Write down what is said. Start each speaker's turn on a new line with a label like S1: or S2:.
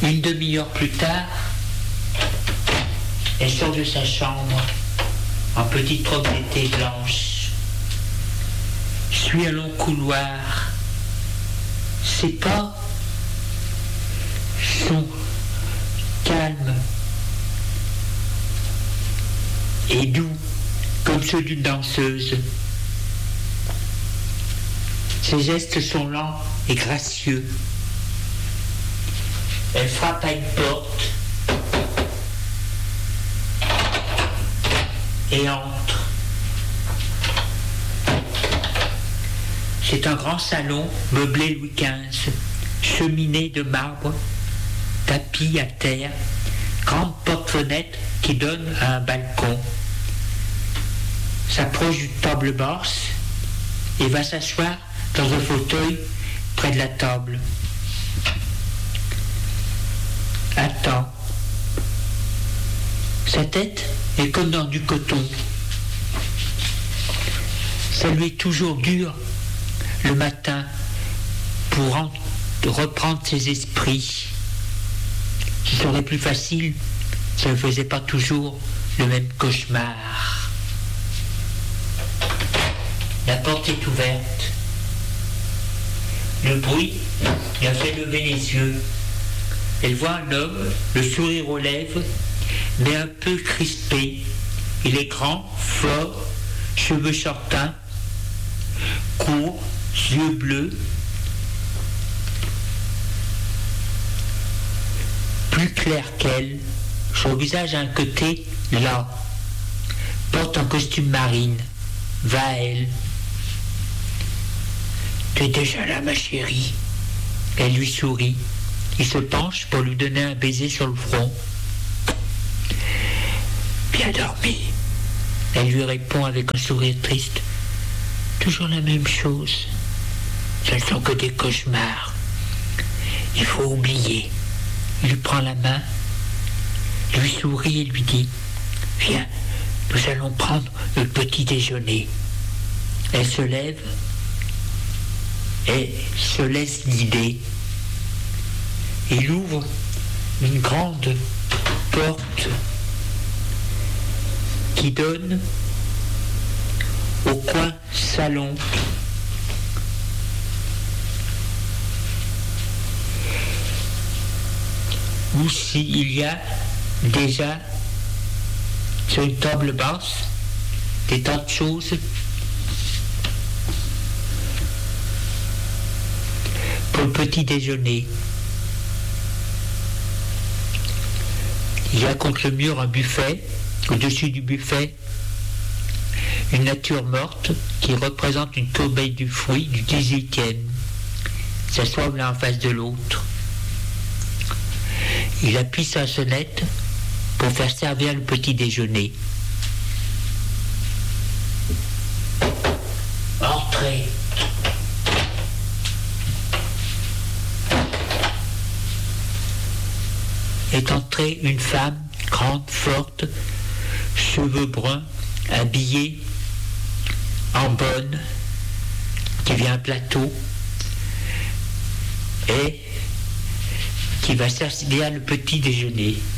S1: Une demi-heure plus tard, elle sort de sa chambre en petite robe d'été blanche, suit un long couloir. Ses pas sont calmes et doux comme ceux d'une danseuse. Ses gestes sont lents et gracieux. Elle frappe à une porte et entre. C'est un grand salon meublé Louis XV, cheminée de marbre, tapis à terre, grande porte-fenêtre qui donne à un balcon. S'approche d'une table basse et va s'asseoir dans un fauteuil près de la table. Attend. Sa tête est comme dans du coton. Ça lui est toujours dur le matin pour reprendre ses esprits. Ce serait plus facile si elle ne faisait pas toujours le même cauchemar. La porte est ouverte. Le bruit lui a fait lever les yeux. Elle voit un homme, le sourire aux lèvres, mais un peu crispé. Il est grand, fort, cheveux châtains, courts, yeux bleus. Plus clair qu'elle, son visage a un côté là. Porte un costume marine, va à elle. « Tu es déjà là, ma chérie ?» Elle lui sourit. Il se penche pour lui donner un baiser sur le front. « Bien dormi ?» Elle lui répond avec un sourire triste. « Toujours la même chose. Ce ne sont que des cauchemars. Il faut oublier. » Il lui prend la main, lui sourit et lui dit « Viens, nous allons prendre le petit déjeuner. » Elle se lève et se laisse guider. Il ouvre une grande porte qui donne au coin salon. Où il y a déjà sur une table basse des tas de choses pour le petit déjeuner. Il y a contre le mur un buffet, au-dessus du buffet une nature morte qui représente une corbeille du fruit du 18e. S'assoit l'un en face de l'autre. Il appuie sa sonnette pour faire servir le petit déjeuner. Entrez. Est entrée une femme grande, forte, cheveux bruns, habillée en bonne, qui vient à plateau et qui va servir le petit déjeuner.